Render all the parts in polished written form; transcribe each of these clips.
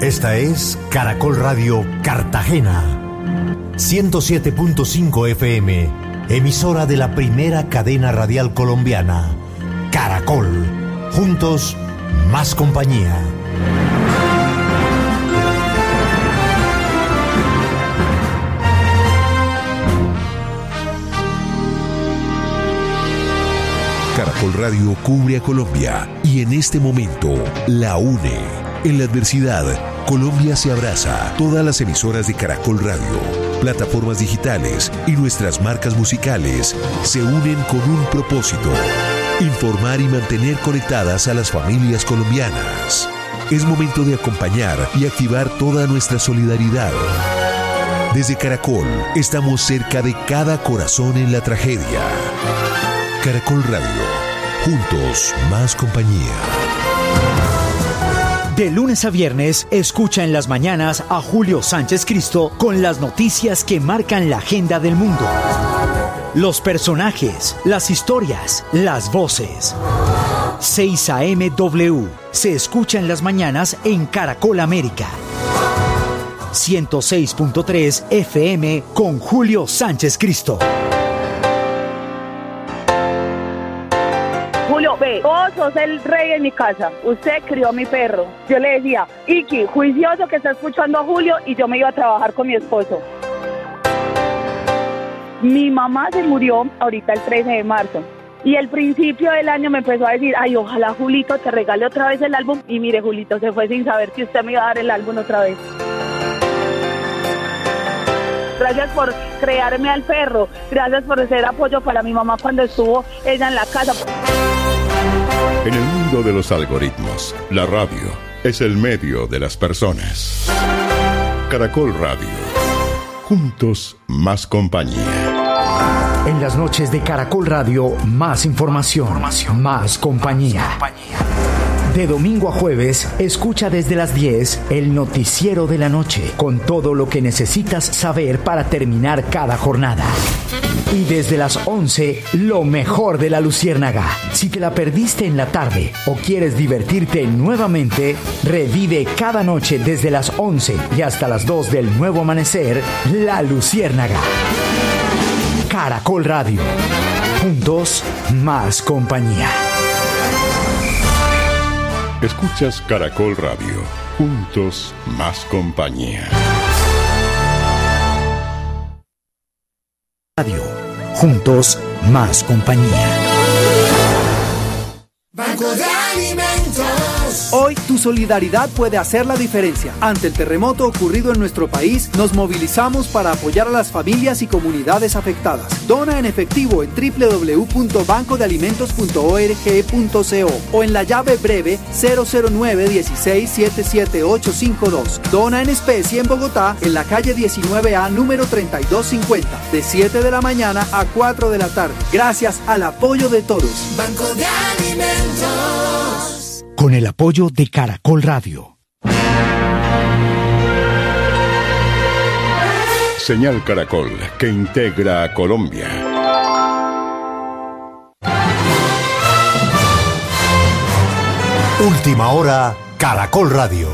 Esta es Caracol Radio Cartagena, 107.5 FM, emisora de la primera cadena radial colombiana. Caracol, juntos, más compañía. Caracol Radio cubre a Colombia y en este momento la une. En la adversidad, Colombia se abraza. Todas las emisoras de Caracol Radio, plataformas digitales y nuestras marcas musicales se unen con un propósito: informar y mantener conectadas a las familias colombianas. Es momento de acompañar y activar toda nuestra solidaridad. Desde Caracol, estamos cerca de cada corazón en la tragedia. Caracol Radio, juntos, más compañía. De lunes a viernes, escucha en las mañanas a Julio Sánchez Cristo con las noticias que marcan la agenda del mundo. Los personajes, las historias, las voces. 6 AM W se escucha en las mañanas en Caracol América. 106.3 FM con Julio Sánchez Cristo. Julio, ve, vos sos el rey en mi casa, usted crió a mi perro. Yo le decía, Iki, juicioso que está escuchando a Julio, y yo me iba a trabajar con mi esposo. Mi mamá se murió ahorita el 13 de marzo. Y al principio del año me empezó a decir, ay, ojalá Julito te regale otra vez el álbum. Y mire, Julito se fue sin saber que usted me iba a dar el álbum otra vez. Gracias por crearme al perro. Gracias por ser apoyo para mi mamá cuando estuvo ella en la casa. En el mundo de los algoritmos, la radio es el medio de las personas. Caracol Radio. Juntos, más compañía. En las noches de Caracol Radio, más información, más compañía. De domingo a jueves, escucha desde las 10 el noticiero de la noche, con todo lo que necesitas saber para terminar cada jornada. Y desde las 11, lo mejor de La Luciérnaga. Si te la perdiste en la tarde o quieres divertirte nuevamente, revive cada noche desde las 11 y hasta las 2 del nuevo amanecer, La Luciérnaga. Caracol Radio. Juntos, más compañía. Escuchas Caracol Radio. Juntos, más compañía. Radio. Juntos, más compañía. Banco de Alimentos. Hoy tu solidaridad puede hacer la diferencia. Ante el terremoto ocurrido en nuestro país, nos movilizamos para apoyar a las familias y comunidades afectadas. Dona en efectivo en www.bancodealimentos.org.co o en la llave breve 009-16-77852. Dona en especie en Bogotá, en la calle 19A, número 3250, de 7 de la mañana a 4 de la tarde. Gracias al apoyo de todos. Banco de Alimentos. Con el apoyo de Caracol Radio. Señal Caracol, que integra a Colombia. Última hora, Caracol Radio.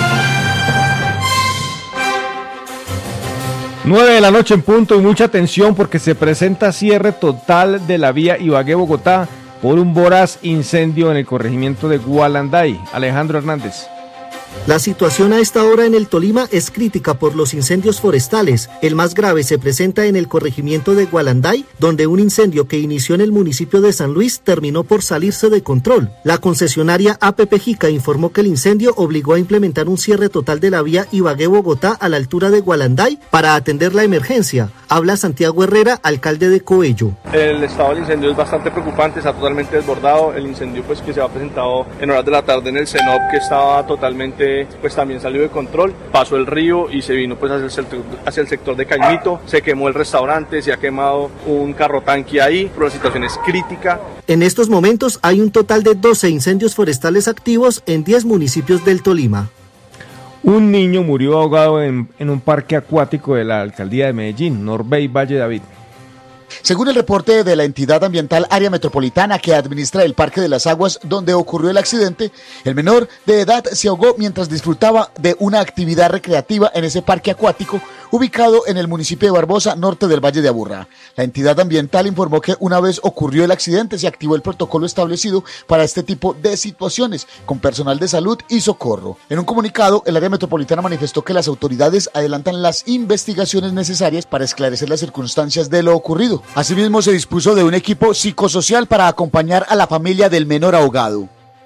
9 de la noche en punto, y mucha atención porque se presenta cierre total de la vía Ibagué-Bogotá por un voraz incendio en el corregimiento de Gualanday. Alejandro Hernández. La situación a esta hora en el Tolima es crítica por los incendios forestales. El más grave se presenta en el corregimiento de Gualanday, donde un incendio que inició en el municipio de San Luis terminó por salirse de control. La concesionaria APP Jica informó que el incendio obligó a implementar un cierre total de la vía Ibagué-Bogotá a la altura de Gualanday para atender la emergencia. Habla Santiago Herrera, alcalde de Coello. El estado del incendio es bastante preocupante, está totalmente desbordado. El incendio que se ha presentado en horas de la tarde en el CENOP, que estaba totalmente, también salió de control, pasó el río y se vino hacia el sector de Caimito, se quemó el restaurante, se ha quemado un carro tanque ahí, pero la situación es crítica. En estos momentos hay un total de 12 incendios forestales activos en 10 municipios del Tolima. Un niño murió ahogado en un parque acuático de la alcaldía de Medellín, Norbey Valle David. Según el reporte de la entidad ambiental Área Metropolitana que administra el Parque de las Aguas donde ocurrió el accidente, el menor de edad se ahogó mientras disfrutaba de una actividad recreativa en ese parque acuático ubicado en el municipio de Barbosa, norte del Valle de Aburrá. La entidad ambiental informó que una vez ocurrió el accidente se activó el protocolo establecido para este tipo de situaciones con personal de salud y socorro. En un comunicado, el Área Metropolitana manifestó que las autoridades adelantan las investigaciones necesarias para esclarecer las circunstancias de lo ocurrido. Asimismo, se dispuso de un equipo psicosocial para acompañar a la familia del menor ahogado.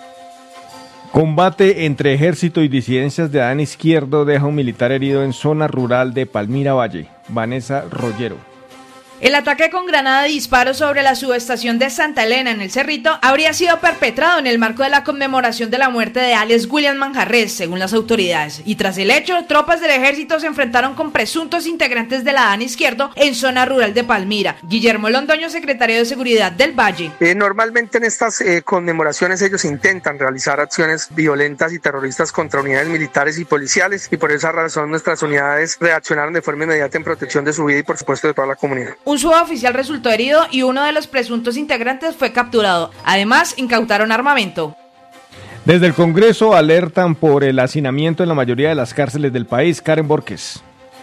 Combate entre ejército y disidencias de Adán Izquierdo deja un militar herido en zona rural de Palmira Valle. Vanessa Rollero. El ataque con granada de disparo sobre la subestación de Santa Elena en el Cerrito habría sido perpetrado en el marco de la conmemoración de la muerte de alias William Manjarres, según las autoridades. Y tras el hecho, tropas del ejército se enfrentaron con presuntos integrantes de la Adán Izquierdo en zona rural de Palmira. Guillermo Londoño, secretario de Seguridad del Valle. Normalmente en estas conmemoraciones ellos intentan realizar acciones violentas y terroristas contra unidades militares y policiales, y por esa razón nuestras unidades reaccionaron de forma inmediata en protección de su vida y por supuesto de toda la comunidad. Un suboficial resultó herido y uno de los presuntos integrantes fue capturado. Además, incautaron armamento. Desde el Congreso alertan por el hacinamiento en la mayoría de las cárceles del país. Karen Borges.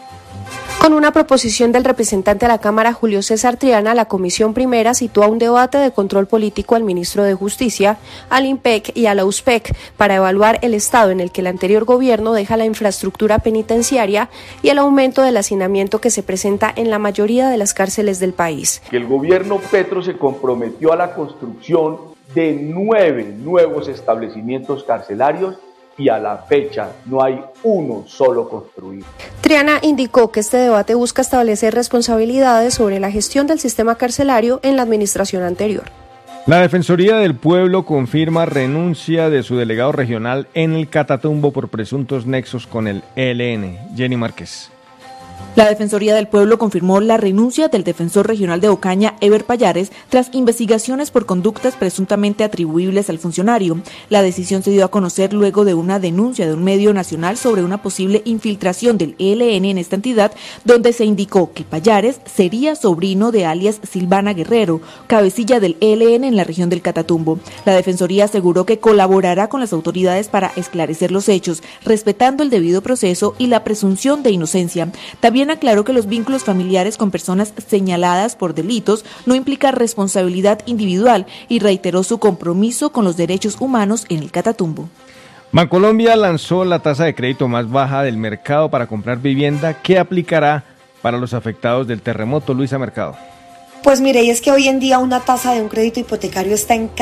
Con una proposición del representante a la Cámara, Julio César Triana, la Comisión Primera citó a un debate de control político al ministro de Justicia, al IMPEC y a la USPEC para evaluar el estado en el que el anterior gobierno deja la infraestructura penitenciaria y el aumento del hacinamiento que se presenta en la mayoría de las cárceles del país. El gobierno Petro se comprometió a la construcción de 9 nuevos establecimientos carcelarios y a la fecha no hay uno solo construido. Triana indicó que este debate busca establecer responsabilidades sobre la gestión del sistema carcelario en la administración anterior. La Defensoría del Pueblo confirma renuncia de su delegado regional en el Catatumbo por presuntos nexos con el ELN. Jenny Márquez. La Defensoría del Pueblo confirmó la renuncia del defensor regional de Ocaña, Eber Payares, tras investigaciones por conductas presuntamente atribuibles al funcionario. La decisión se dio a conocer luego de una denuncia de un medio nacional sobre una posible infiltración del ELN en esta entidad, donde se indicó que Payares sería sobrino de alias Silvana Guerrero, cabecilla del ELN en la región del Catatumbo. La Defensoría aseguró que colaborará con las autoridades para esclarecer los hechos, respetando el debido proceso y la presunción de inocencia. También aclaró que los vínculos familiares con personas señaladas por delitos no implica responsabilidad individual y reiteró su compromiso con los derechos humanos en el Catatumbo. Bancolombia lanzó la tasa de crédito más baja del mercado para comprar vivienda que aplicará para los afectados del terremoto. Luisa Mercado. Pues mire, y es que hoy en día una tasa de un crédito hipotecario está en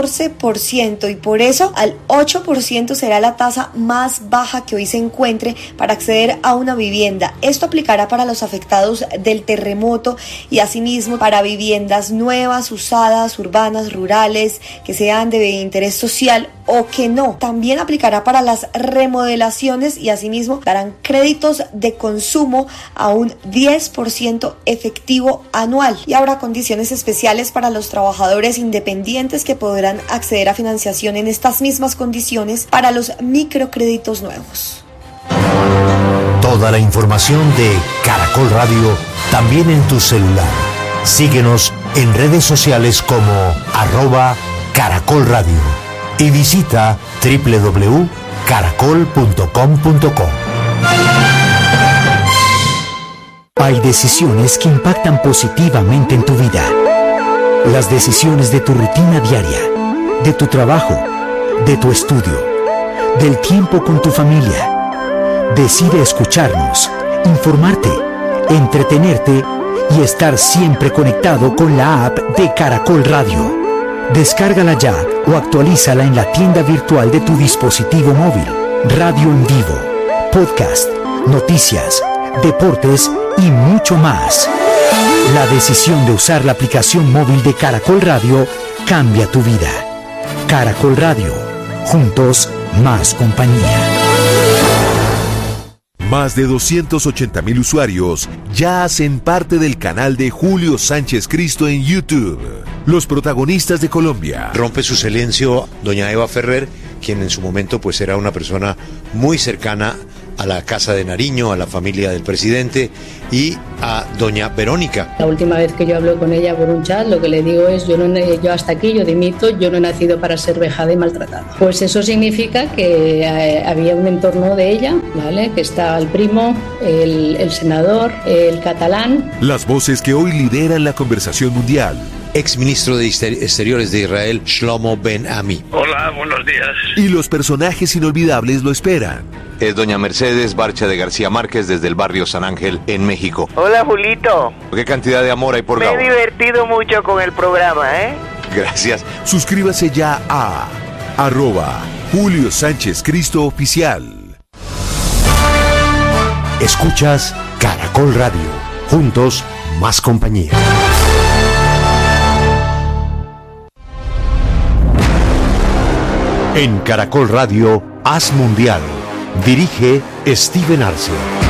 14% y por eso al 8% será la tasa más baja que hoy se encuentre para acceder a una vivienda. Esto aplicará para los afectados del terremoto y asimismo para viviendas nuevas, usadas, urbanas, rurales, que sean de interés social o que no. También aplicará para las remodelaciones y asimismo darán créditos de consumo a un 10% efectivo anual. Y ahora condiciones especiales para los trabajadores independientes que podrán acceder a financiación en estas mismas condiciones para los microcréditos nuevos. Toda la información de Caracol Radio también en tu celular. Síguenos en redes sociales como @Caracol Radio y visita www.caracol.com.co. Hay decisiones que impactan positivamente en tu vida. Las decisiones de tu rutina diaria, de tu trabajo, de tu estudio, del tiempo con tu familia. Decide escucharnos, informarte, entretenerte y estar siempre conectado con la app de Caracol Radio. Descárgala ya o actualízala en la tienda virtual de tu dispositivo móvil. Radio en vivo, podcast, noticias, deportes y mucho más. La decisión de usar la aplicación móvil de Caracol Radio cambia tu vida. Caracol Radio, juntos más compañía. Más de 280.000 usuarios ya hacen parte del canal de Julio Sánchez Cristo en YouTube. Los protagonistas de Colombia. Rompe su silencio doña Eva Ferrer, quien en su momento pues era una persona muy cercana a la Casa de Nariño, a la familia del presidente y a doña Verónica. La última vez que yo hablo con ella por un chat, lo que le digo es, yo hasta aquí, yo dimito, yo no he nacido para ser vejada y maltratada. Pues eso significa que había un entorno de ella, ¿vale? Que está el primo, el senador, el catalán. Las voces que hoy lideran la conversación mundial. Exministro de Exteriores de Israel, Shlomo Ben-Ami. Hola, buenos días. Y los personajes inolvidables lo esperan. Es doña Mercedes Barcha de García Márquez desde el barrio San Ángel en México. Hola, Julito. ¿Qué cantidad de amor hay por Gabo? Me he divertido mucho con el programa, ¿eh? Gracias. Suscríbase ya a @Julio Sánchez Cristo Oficial. Escuchas Caracol Radio. Juntos, más compañía. En Caracol Radio, Haz Mundial. Dirige Steven Arce.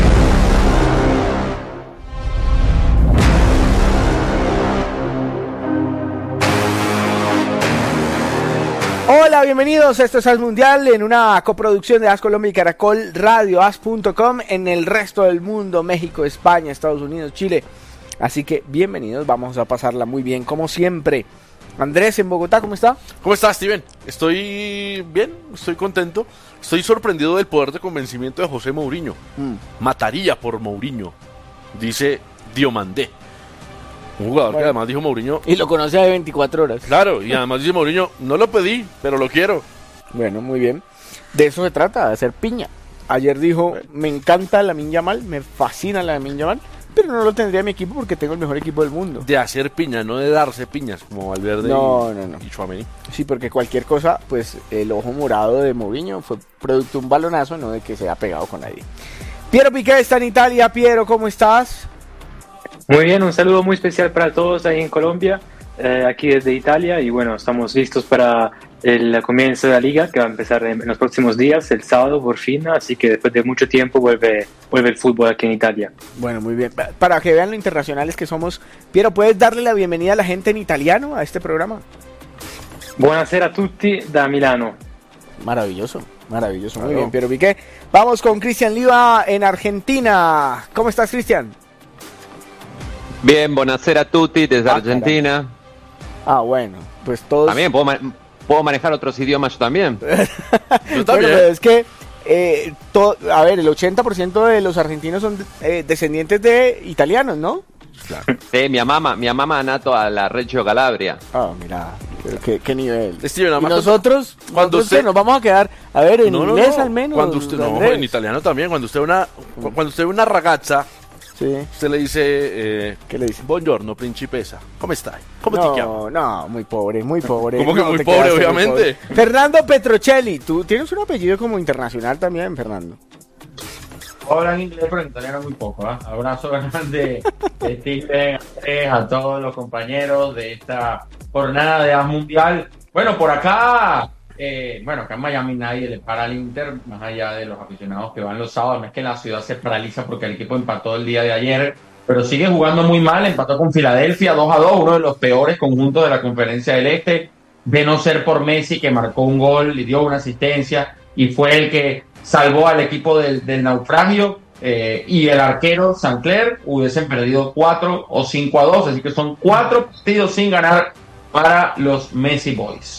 Hola, bienvenidos. Esto es Haz Mundial en una coproducción de Haz Colombia y Caracol Radio, Haz.com en el resto del mundo, México, España, Estados Unidos, Chile. Así que bienvenidos, vamos a pasarla muy bien como siempre. Andrés, en Bogotá, ¿cómo está? ¿Cómo estás, Steven? Estoy bien, estoy contento. Estoy sorprendido del poder de convencimiento de José Mourinho. Mataría por Mourinho, dice Diomandé. Un jugador que además dijo Mourinho. Y lo conoce de 24 horas. Claro, y además dice Mourinho, no lo pedí, pero lo quiero. Bueno, muy bien. De eso se trata, de hacer piña. Ayer dijo, me encanta Lamine Yamal, me fascina Lamine Yamal, pero no lo tendría en mi equipo porque tengo el mejor equipo del mundo. De hacer piña, no de darse piñas, como Valverde y Tchouaméni. Sí, porque cualquier cosa, pues el ojo morado de Mourinho fue producto de un balonazo, no de que se haya pegado con nadie. Piero Piqué está en Italia. Piero, ¿cómo estás? Muy bien, un saludo muy especial para todos ahí en Colombia, aquí desde Italia, y bueno, estamos listos para el comienzo de la liga que va a empezar en los próximos días, el sábado por fin, así que después de mucho tiempo vuelve el fútbol aquí en Italia. Bueno, muy bien, para que vean lo internacionales que somos, Piero, ¿puedes darle la bienvenida a la gente en italiano a este programa? Buonasera a tutti da Milano. Maravilloso, maravilloso, muy bien, Piero Piqué. Vamos con Cristian Liva en Argentina. ¿Cómo estás, Cristian? Bien, buonasera a tutti desde Argentina. Bueno, pues todos... También puedo manejar otros idiomas yo también. Yo también. Bueno, es que, el 80% de los argentinos son descendientes de italianos, ¿no? Claro. Sí, mi mamá ha nato a la Reggio Calabria. Mira, qué nivel. Steven, y nosotros nos vamos a quedar, en inglés al menos. Cuando usted, en italiano también, cuando usted ve una ragazza, sí. Usted le dice, ¿qué le dice? Buongiorno, principessa. ¿Cómo está? ¿Cómo te llamas? No, muy pobre, muy pobre. ¿Cómo que muy pobre, obviamente? Muy pobre. Fernando Petrocelli, tú tienes un apellido como internacional también, Fernando. Hablan inglés, pero en italiano muy poco, ¿eh? Abrazo grande de Steven, a todos los compañeros de esta jornada de Haz Mundial. Bueno, por acá... acá en Miami nadie le para al Inter, más allá de los aficionados que van los sábados. No es que la ciudad se paraliza porque el equipo empató el día de ayer, pero sigue jugando muy mal. Empató con Filadelfia 2-2, uno de los peores conjuntos de la Conferencia del Este, de no ser por Messi, que marcó un gol, le dio una asistencia y fue el que salvó al equipo del naufragio. Y el arquero Sancler hubiesen perdido 4 o 5-2, así que son 4 partidos sin ganar para los Messi Boys.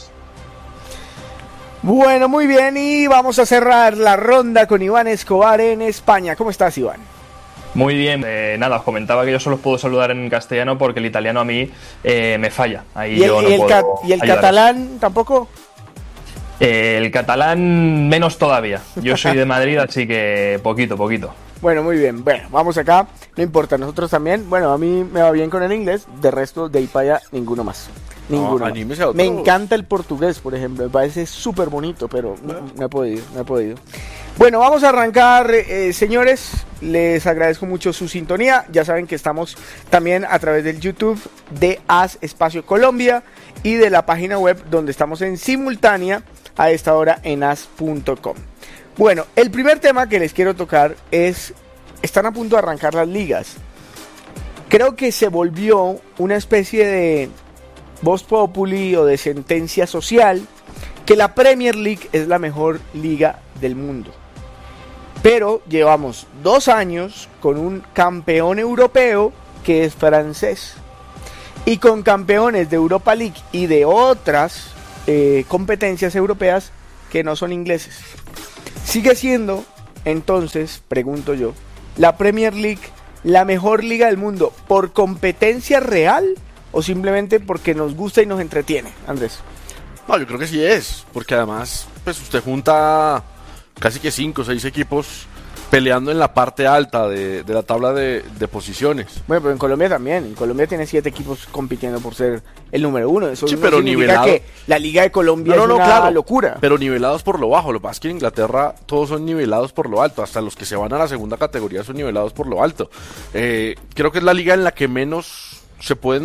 Bueno, muy bien, y vamos a cerrar la ronda con Iván Escobar en España. ¿Cómo estás, Iván? Muy bien, os comentaba que yo solo os puedo saludar en castellano porque el italiano a mí me falla. Ahí ¿Y el catalán tampoco? El catalán menos todavía. Yo soy de Madrid, así que poquito. Bueno, muy bien. Bueno, vamos acá. No importa, nosotros también. Bueno, a mí me va bien con el inglés. De resto, de ahí para allá, ninguno más. Ninguno. Me encanta el portugués, por ejemplo. Me parece súper bonito, pero no he podido. Bueno, vamos a arrancar, señores. Les agradezco mucho su sintonía. Ya saben que estamos también a través del YouTube de Haz Espacio Colombia y de la página web donde estamos en simultánea a esta hora en haz.com. Bueno, el primer tema que les quiero tocar es, están a punto de arrancar las ligas. Creo que se volvió una especie de voz populi o de sentencia social que la Premier League es la mejor liga del mundo. Pero llevamos 2 años con un campeón europeo que es francés. Y con campeones de Europa League y de otras competencias europeas que no son ingleses. ¿Sigue siendo, entonces, pregunto yo, la Premier League la mejor liga del mundo por competencia real o simplemente porque nos gusta y nos entretiene, Andrés? No, yo creo que sí es, porque además pues usted junta casi que 5 o 6 equipos peleando en la parte alta de la tabla de posiciones. Bueno, pero en Colombia también. En Colombia tiene 7 equipos compitiendo por ser el número 1. Eso sí, no pero significa nivelado. Que la Liga de Colombia es una locura. Pero nivelados por lo bajo. Lo que pasa es que en Inglaterra todos son nivelados por lo alto. Hasta los que se van a la segunda categoría son nivelados por lo alto. Creo que es la liga en la que menos se pueden